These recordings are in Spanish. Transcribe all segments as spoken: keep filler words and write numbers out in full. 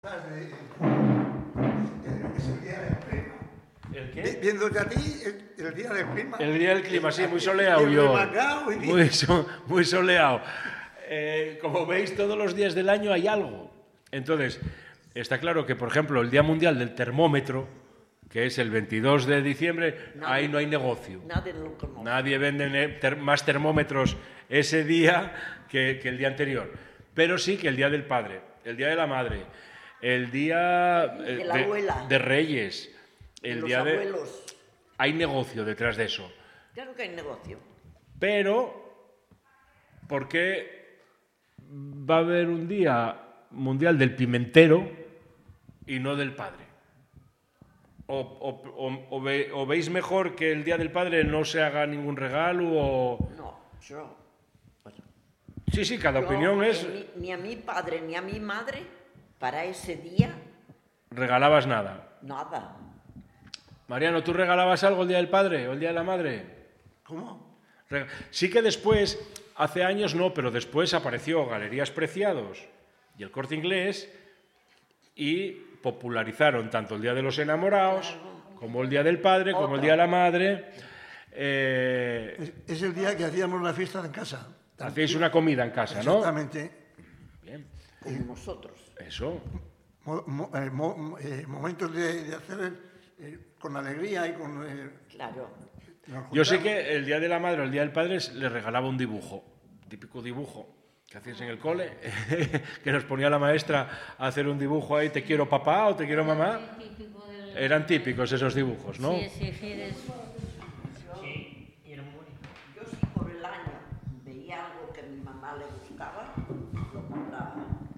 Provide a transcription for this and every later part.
Es el día del clima. ¿El qué? Viéndote a ti, el, el día del clima. El día del clima, sí, muy soleado yo. Muy, so, muy soleado. Eh, como veis, todos los días del año hay algo. Entonces, está claro que, por ejemplo, el Día Mundial del Termómetro, que es el veintidós de diciembre, nadie, ahí no hay negocio. Nadie, lo conoce. Nadie vende ter, más termómetros ese día que, que el día anterior. Pero sí que el Día del Padre, el Día de la Madre, el Día de, de, la abuela, de Reyes, el de los día abuelos. De... Hay negocio detrás de eso. Claro que hay negocio. Pero, ¿por qué va a haber un Día Mundial del Pimentero y no del Padre? O, o, o, o, ve, ¿O veis mejor que el Día del Padre no se haga ningún regalo? O... No, yo... Bueno, sí, sí, cada yo, opinión es... Ni, ni a mi padre ni a mi madre, para ese día... ¿Regalabas nada? Nada. Mariano, ¿tú regalabas algo el Día del Padre o el Día de la Madre? ¿Cómo? Sí que después, hace años no, pero después apareció Galerías Preciados y el Corte Inglés y popularizaron tanto el Día de los Enamorados, claro, como el Día del Padre, Otra. como el Día de la Madre. Eh... Es, es el día que hacíamos la fiesta en casa. Hacéis una comida en casa, ¿no? Exactamente. Bien. Como nosotros. Eso. Mo, mo, eh, mo, eh, momentos de, de hacer eh, con alegría y con... Eh, claro. Yo sé que el Día de la Madre o el Día del Padre les regalaba un dibujo, típico dibujo que hacías en el cole, que nos ponía la maestra a hacer un dibujo ahí, te quiero papá o te quiero mamá. Eran típicos esos dibujos, ¿no? Sí, sí, sí. Yo si por el año veía algo que a mi mamá le gustaba, lo compraba.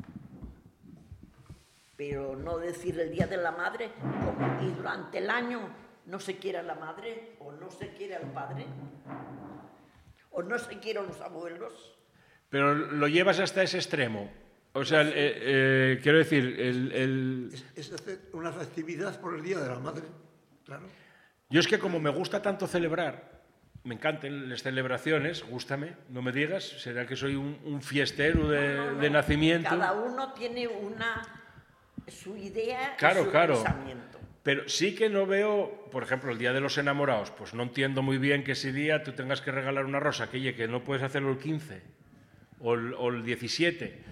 Pero no decir el Día de la Madre, como y durante el año no se quiere a la madre, o no se quiere al padre, o no se quiere a los abuelos. Pero lo llevas hasta ese extremo. O sea, eh, eh, quiero decir... El, el... Es, es hacer una festividad por el Día de la Madre, claro. Yo es que como me gusta tanto celebrar, me encantan las celebraciones, gústame, no me digas, será que soy un, un fiestero de, no, no, no. de nacimiento. Cada uno tiene una, su idea claro, y su claro. pensamiento. Pero sí que no veo, por ejemplo, el Día de los Enamorados, pues no entiendo muy bien que ese día tú tengas que regalar una rosa, que, que no puedes hacerlo el quince o el, o el diecisiete.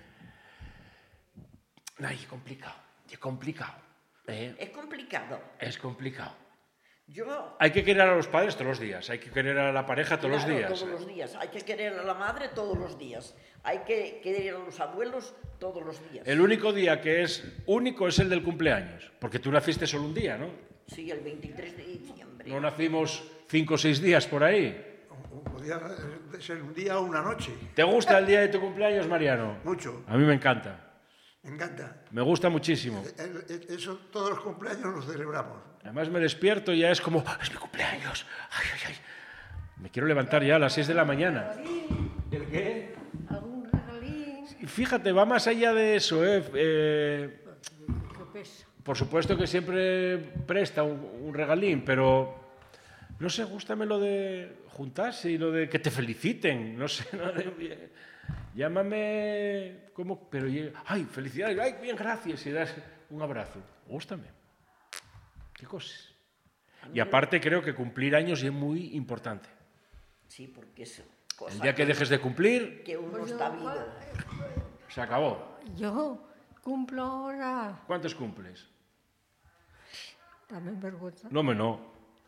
Ay, complicado, es complicado. ¿eh? Es complicado. Es complicado. Yo... Hay que querer a los padres todos los días, hay que querer a la pareja todos claro, los días. todos los días. Hay que querer a la madre todos los días. Hay que querer a los abuelos todos los días. El único día que es único es el del cumpleaños, porque tú naciste solo un día, ¿no? Sí, el veintitrés de diciembre. No nacimos cinco o seis días por ahí. Podía ser un día o una noche. ¿Te gusta el día de tu cumpleaños, Mariano? Mucho. A mí me encanta. Me encanta. Me gusta muchísimo. Eso todos los cumpleaños los celebramos. Además me despierto y ya es como, es mi cumpleaños. Ay, ay, ay. Me quiero levantar ya a las seis de la mañana. ¿El qué? ¿Algún regalín? Fíjate, va más allá de eso. ¿eh? Eh, ¿Qué pesa? por supuesto que siempre presta un, un regalín, pero no sé, gústame lo de juntarse y lo de que te feliciten. No sé, no, llámame como, pero ay, felicidades, ay, bien, gracias, y das un abrazo. Gústame. ¿Qué cosas? Y aparte creo que cumplir años es muy importante. Sí, porque es cosa el día que, que dejes de cumplir, que uno está vivo. Se acabó. Yo cumplo ahora. ¿Cuántos cumples? Dame vergüenza. No, me no.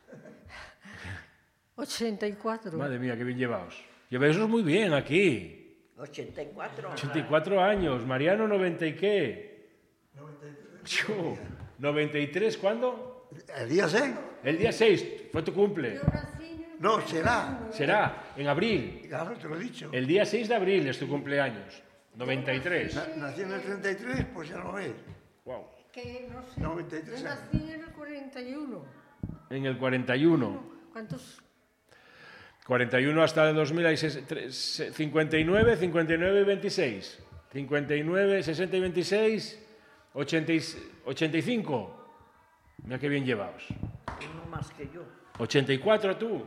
ochenta y cuatro. Madre mía, qué bien llevaos. Lleváis muy bien aquí. ochenta y cuatro. ochenta y cuatro años. Mariano, noventa y qué. noventa y tres. Yo, noventa y tres, ¿cuándo? El día seis. El día seis, fue tu cumple. No, será. Será, en abril. Claro, te lo he dicho. El día seis de abril es tu cumpleaños. noventa y tres. Na, nací en el treinta y tres, pues ya lo ves. Wow. Que no sé. noventa y tres Yo nací en el cuarenta y uno. En el cuarenta y uno. ¿Cuántos? cuarenta y uno hasta el dos mil, hay cincuenta y nueve, cincuenta y nueve y veintiséis. cincuenta y nueve, sesenta y veintiséis, ochenta y cinco. Mira qué bien llevaos. Uno más que yo. ochenta y cuatro tú.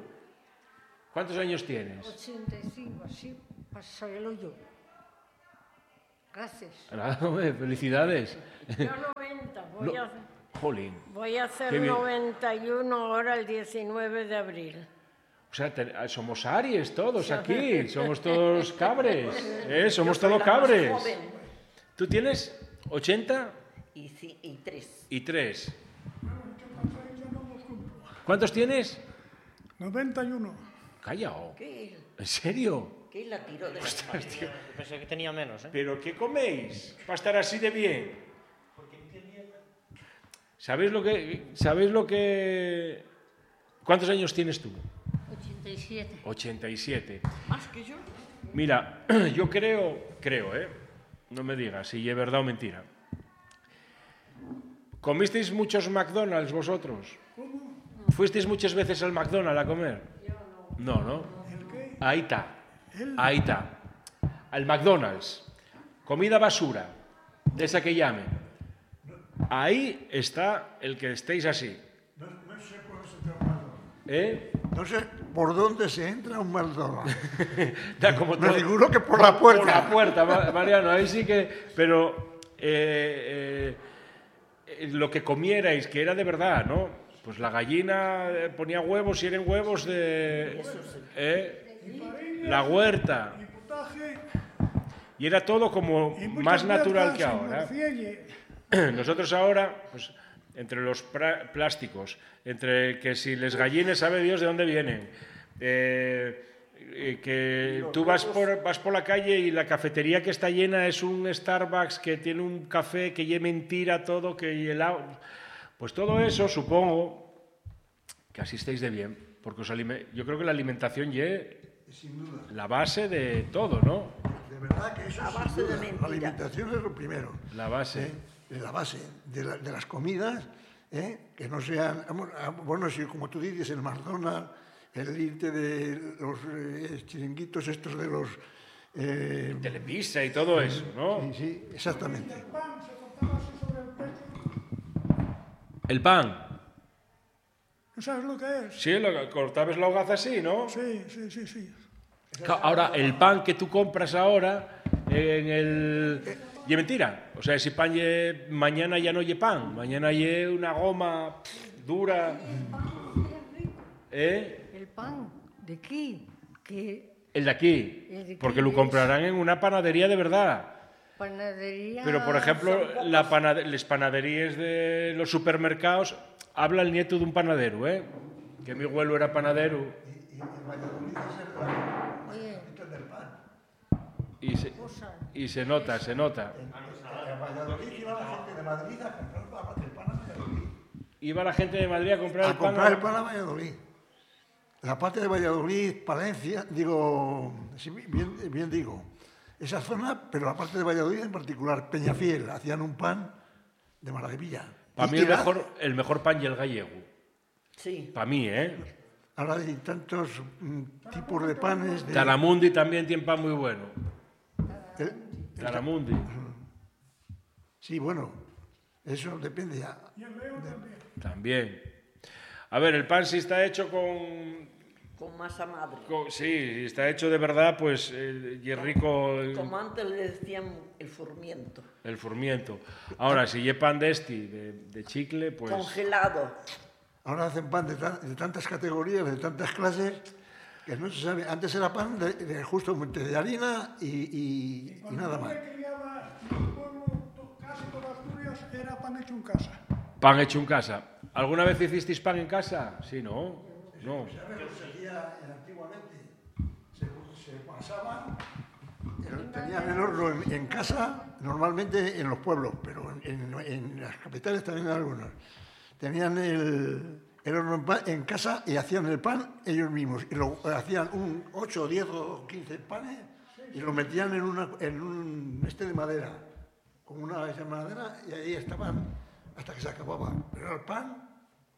¿Cuántos años tienes? ochenta y cinco, así pasaré el hoyo. Gracias. Nada, hombre, felicidades. Yo noventa, voy, No. a, Jolín. voy a hacer Qué bien. noventa y uno ahora el diecinueve de abril. O sea, te- somos Aries todos aquí, somos todos cabres, ¿eh? Somos Yo soy todos la más cabres. joven. ¿Tú tienes ochenta Y, ci- y tres. y tres? ¿Cuántos tienes? noventa y uno. Callao. ¿Qué? ¿En serio? ¿Qué la tiró de la Yo pensé que tenía menos, ¿eh? ¿Pero qué coméis para estar así de bien? ¿Sabéis lo que... ¿Sabéis lo que... ¿Cuántos años tienes tú? ochenta y siete. ochenta y siete. Más que yo. Mira, yo creo, creo, ¿eh? No me digas si es verdad o mentira. ¿Comisteis muchos McDonald's vosotros? ¿Fuisteis muchas veces al McDonald's a comer? No, ¿no? Ahí está. Ahí está. Al McDonald's. Comida basura. De esa que llamen. Ahí está el que estéis así. No, no sé por dónde se entra un McDonald's. ¿Eh? No sé por dónde se entra un McDonald's. Da como Me todo- figuro que por la puerta. Por la puerta, Ma- Mariano, ahí sí que... Pero eh, eh, lo que comierais, que era de verdad, ¿no? Pues la gallina eh, ponía huevos y eran huevos de... ¿eh? La huerta. Y potaje. Y era todo como Y más muchas natural veces que en ahora. morcielle. Nosotros ahora, pues, entre los pra- plásticos, entre que si les gallines sabe Dios de dónde vienen, eh, eh, que tú vas por, vas por la calle y la cafetería que está llena es un Starbucks que tiene un café que lleve mentira todo, que y helado. Pues todo eso, supongo, que así estéis de bien, porque os alime- yo creo que la alimentación es la base de todo, ¿no? De verdad que eso A es base sin duda. de mentira. La alimentación es lo primero. La base. ¿eh? Es la base de, la- de las comidas, ¿eh? Que no sean, vamos, ah, bueno, si como tú dices, el McDonald's, el irte de los eh, chiringuitos estos de los... eh, Telepizza y todo eso, ¿no? sí, sí, exactamente. El pan se cortaba así sobre el pecho. El pan. ¿No sabes lo que es? Sí, lo, cortabas la hogaza así, ¿no? Sí, sí, sí, sí. Ca- Ahora, el pan que tú compras ahora en el... Y es mentira. O sea, si pan lle- mañana ya no lle pan. Mañana lle una goma pff, dura. ¿Eh? El pan de aquí, que El de aquí. El de aquí Porque lo es- comprarán en una panadería de verdad. panadería... Pero, por ejemplo, la panade- las panaderías de los supermercados, habla el nieto de un panadero, ¿eh? Que mi abuelo era panadero. Oye, Y se, cosa, y se nota, se nota. En Valladolid iba la gente de Madrid a comprar el pan a Valladolid. Iba la gente de Madrid a comprar A el pan. comprar el pan a Valladolid. La parte de Valladolid, Palencia, digo, sí, bien, bien digo, esa zona, pero la parte de Valladolid en particular, Peñafiel, hacían un pan de maravilla. Para Y- mí y el la- mejor, el mejor pan y el gallego. Sí. Para mí, ¿eh? Ahora hay tantos mm, tipos de panes. De, Taramundi también tiene pan muy bueno. el- Taramundi. sí, bueno, eso depende ya. Y el león también. También. A ver, el pan si está hecho con... Con masa madre. con- sí, está hecho de verdad, pues, eh, y es rico el, Como antes le decían el furmiento. el furmiento. Ahora, si es pan de este, de, de chicle, pues... Congelado. Ahora hacen pan de, tan- de tantas categorías, de tantas clases, que no se sabe. Antes era pan de, de justamente de harina y, y- y nada más. Cuando yo me criaba en el pueblo, to- casi toda Asturias era pan hecho en casa. Pan hecho en casa. ¿Alguna vez hicisteis pan en casa? Sí, ¿no? No. Se hacía antiguamente, se, se pasaban, tenían el horno en, en casa, normalmente en los pueblos, pero en, en- en las capitales también algunos. Tenían el, el horno en, pa- en casa y hacían el pan ellos mismos. Y lo, hacían un ocho, diez o quince panes y lo metían en, una, en un este de madera, con una esa madera, y ahí estaban hasta que se acababa. Pero el pan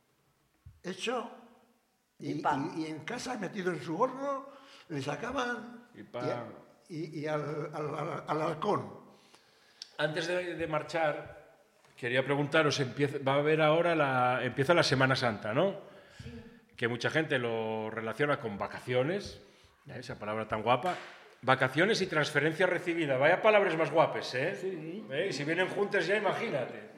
hecho y, Y pan. y- y en casa metido en su horno, le sacaban Y pan. y, y al, al, al- al halcón. Antes de, de marchar, quería preguntaros, empieza, va a haber ahora la, empieza la Semana Santa, ¿no? Que mucha gente lo relaciona con vacaciones, ¿eh? Esa palabra tan guapa, Vacaciones y transferencia recibida. Vaya palabras más guapes, ¿eh? Sí. ¿Eh? Y si vienen juntas ya, imagínate.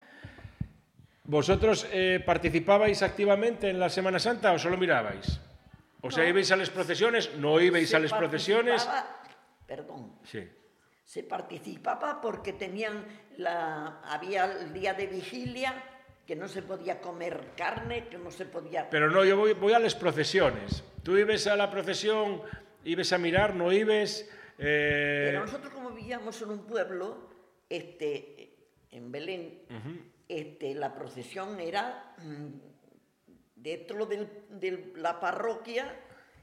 ¿Vosotros eh, participabais activamente en la Semana Santa o solo mirabais? O sea, No. ¿ibais a las procesiones? ¿No ibais Se a las procesiones? participaba- Perdón. Sí. Se participaba porque tenían la, había el día de vigilia, que no se podía comer carne, que no se podía... Pero no, yo voy, voy a las procesiones. ¿Tú ibas a la procesión, ibas a mirar, no ibas? Eh... Pero nosotros como vivíamos en un pueblo, este, en Belén, este, la procesión era mm, dentro del- de la parroquia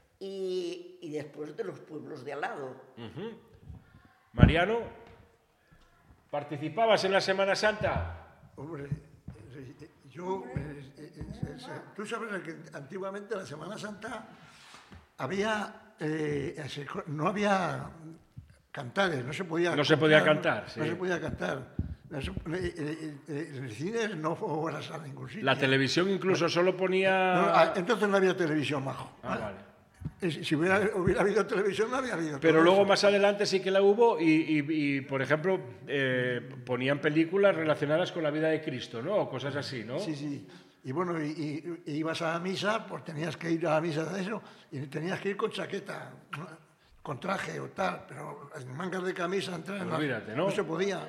y, y después de los pueblos de al lado. Ujú. Mariano, ¿participabas en la Semana Santa? Hombre, eh, yo, eh, eh, eh, eh, tú sabes que antiguamente la Semana Santa había, eh, se- no había cantares, no se podía No se podía cantar, cantar, no sí. se podía cantar. No se- eh, eh, eh, en el cine no fueras a ningún sitio. La televisión incluso solo ponía... No, ah, entonces no había televisión, majo. Ah, vale. Eh, Si hubiera, hubiera habido televisión, no había habido. Pero todo luego eso. más adelante sí que la hubo y, y- y, por ejemplo, eh, ponían películas relacionadas con la vida de Cristo, ¿no? O cosas así, ¿no? Sí, sí. Y bueno, y, y- y ibas a la misa, pues tenías que ir a la misa de eso, y tenías que ir con chaqueta, ¿no? Con traje o tal, pero en mangas de camisa entrar en la- Olvídate, ¿no? no se podía.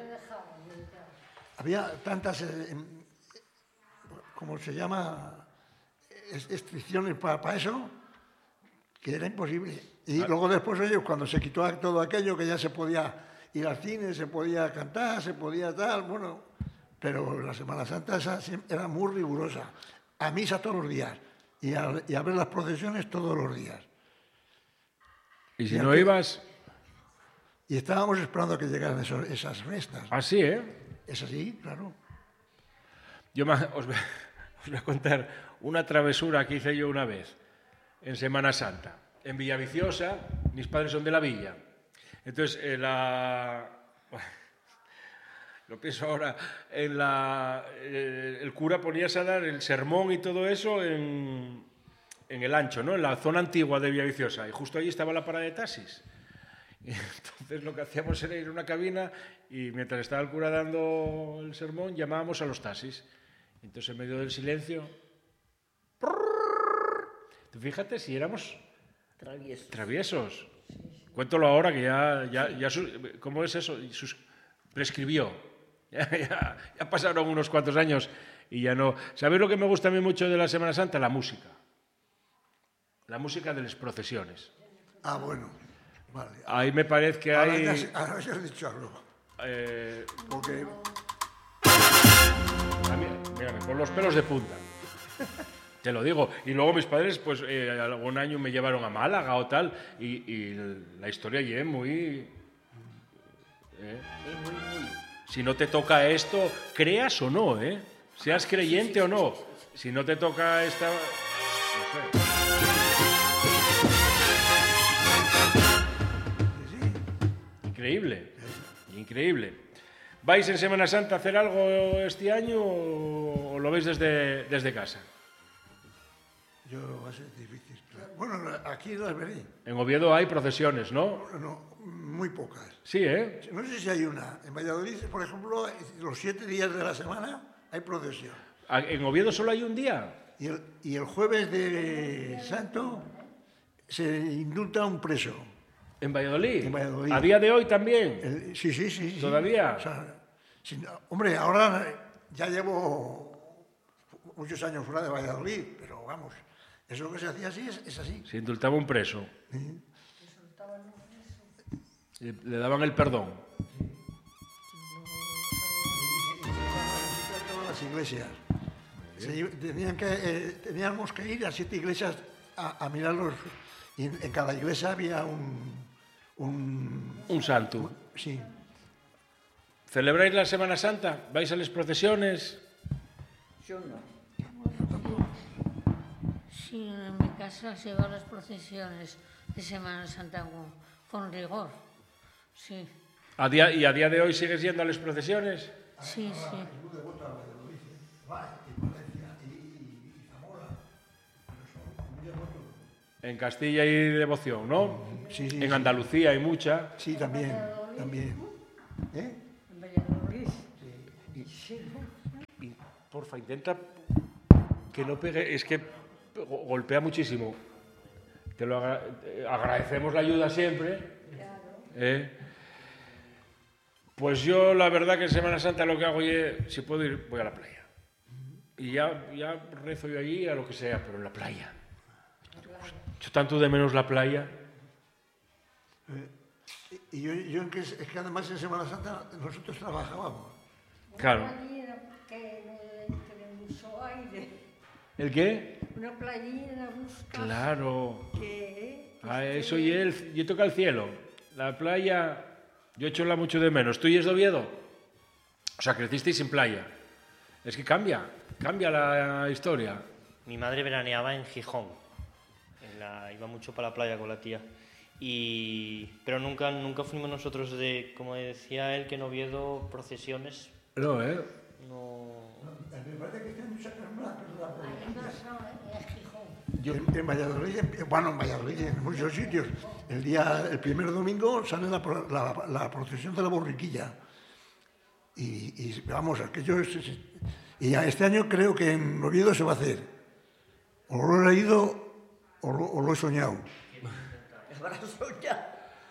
Había tantas, eh, em, ¿cómo se llama? Es- Restricciones para eso, que era imposible. Y luego después ellos, cuando se quitó todo aquello, que ya se podía ir al cine, se podía cantar, se podía tal, bueno, pero la Semana Santa esa siem- era muy rigurosa. A misa todos los días y a, y a ver las procesiones todos los días. Y si Y no aquí- ibas... Y estábamos esperando a que llegaran esos- esas restas. Así, ¿eh? Es así, claro. Yo ma- os, voy- os voy a contar una travesura que hice yo una vez en Semana Santa. En Villaviciosa, mis padres son de la villa. Entonces, en la... Lo pienso ahora, en la, eh, el cura ponía a dar el sermón y todo eso en, en el ancho, ¿no? En la zona antigua de Villaviciosa. Y justo allí estaba la parada de taxis. Y entonces lo que hacíamos era ir a una cabina y mientras estaba el cura dando el sermón llamábamos a los taxis. Entonces en medio del silencio... Tú fíjate si éramos Traviesos. traviesos. Cuéntalo ahora que ya... ya, ya su- ¿Cómo es eso? Sus- prescribió. Ya, ya- ya pasaron unos cuantos años y ya no... ¿Sabéis lo que me gusta a mí mucho de la Semana Santa? La música. La música de las procesiones. Ah, bueno, vale. Ahí me parece que Ahora hay... ya, se- ahora ya has dicho algo. eh, Porque a mí, mira, me ponen los pelos de punta. Te lo digo. Y luego mis padres, pues, eh, algún año me llevaron a Málaga o tal, y, y la historia allí es muy... eh, Es muy, muy... Si no te toca esto, creas o no, ¿eh? Seas creyente o no. Si no te toca esta... No sé. Increíble, increíble. ¿Vais en Semana Santa a hacer algo este año o lo veis desde, desde casa? yo va a ser difícil. claro. Bueno, aquí las veré. En Oviedo hay procesiones, ¿no? No, muy pocas. Sí, ¿eh? No sé si hay una. En Valladolid, por ejemplo, los siete días de la semana hay procesión. A- En Oviedo solo hay un día. Y el, y el jueves de Santo se indulta a un preso. En Valladolid. En Valladolid. A día de hoy también. El- sí, sí, sí. sí. ¿Todavía? O sea, si no- hombre, ahora ya llevo muchos años fuera de Valladolid, pero vamos, eso que se hacía así es, es así. Se indultaba un preso. Y le daban el perdón. Todas las iglesias. Se lle- tenían que, eh, teníamos que ir a siete iglesias a, a mirarlos. Y en, en cada iglesia había un, un... Un santo. Sí. ¿Celebráis la Semana Santa? ¿Vais a las procesiones? Yo no. Sí, en mi casa se van las procesiones de Semana Santa con, con rigor. Sí, ¿A día, ¿Y a día de hoy sigues yendo a las procesiones? sí, sí. En Castilla hay devoción, ¿no? Sí, sí, en sí. Andalucía hay mucha. Sí, también, también. ¿Eh? En Valladolid. Y, porfa, intenta que no pegue, es que go- golpea muchísimo. Te lo agra- eh, agradecemos la ayuda siempre. ¿eh? Pues yo la verdad que en Semana Santa lo que hago es, si puedo ir, voy a la playa. Y ya, ya rezo yo allí a lo que sea, pero en la playa. Yo tanto de menos la playa. Y yo, yo en que, es que además en Semana Santa nosotros trabajábamos. Claro. Una playera que le, que le puso aire. ¿El qué? Una playera busca Claro. que... A eso y él, yo toca el cielo. La playa, yo echo mucho de menos. ¿Tú y es de Oviedo? O sea, crecisteis sin playa. Es que cambia, cambia la historia. Mi madre veraneaba en Gijón. En la- iba mucho para la playa con la tía. Y, pero nunca, nunca fuimos nosotros de, como decía él, que en Oviedo procesiones. No, ¿eh? No. Yo, en, en Valladolid, en- bueno, en Valladolid, en muchos sitios, el día, el primer domingo sale la, pro- la, la procesión de la borriquilla. Y, y vamos, aquello es, es- y ya este año creo que en Oviedo se va a hacer. O lo he leído o lo, o lo he soñado. Habrá soñado.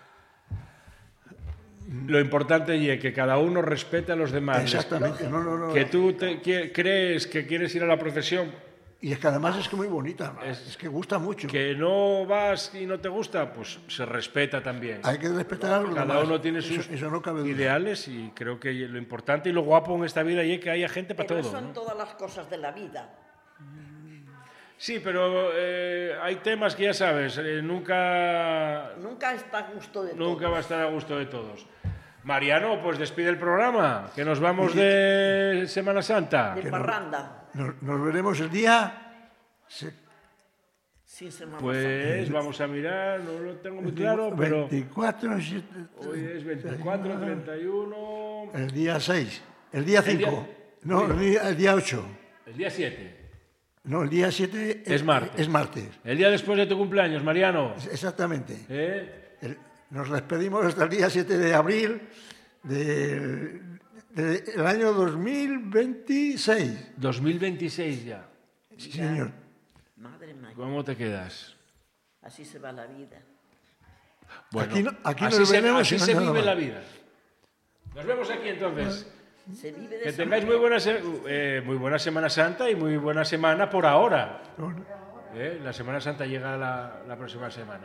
Lo importante es que cada uno respete a los demás. Exactamente, no, no, no. Que tú te, que- crees que quieres ir a la procesión, Y es que además es que muy bonita, es, que gusta mucho. que no vas y no te gusta, pues se respeta también. Hay que respetar a los Cada demás. uno tiene Eso- sus eso no cabe duda. ideales y creo que lo importante y lo guapo en esta vida es que haya gente para Pero todo. son ¿no? todas las cosas de la vida. Sí, pero eh, hay temas que ya sabes, eh, nunca, Nunca está a gusto de nunca todo. va a estar a gusto de todos. Mariano, pues despide el programa, que nos vamos de Semana Santa. De parranda, Nos, nos veremos el día... se- sin Semana Santa. Pues vamos a mirar, no lo tengo muy claro, pero veinticuatro, siete- hoy es veinticuatro, treinta y uno, el día seis, el día El día- cinco, no, el día, el día ocho, el día siete. no, el día siete Es martes. Es martes, El día después de tu cumpleaños, Mariano. exactamente. ¿Eh? El- nos despedimos hasta el día siete de abril del de, del año dos mil veintiséis. dos mil veintiséis ya. Sí, señor. Madre mía, ¿Cómo te quedas? así se va la vida. Bueno, Aquí no- aquí así nos se, veremos así y no se nada vive más. la vida. Nos vemos aquí entonces. Se vive de Que esa tengáis muy buena, se- eh, muy buena Semana Santa y muy buena semana por ahora. ¿Eh? La Semana Santa llega la, la próxima semana.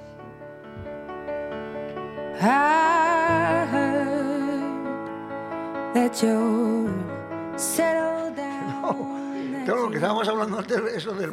I heard that you settled down. Todo lo que estábamos hablando antes, eso del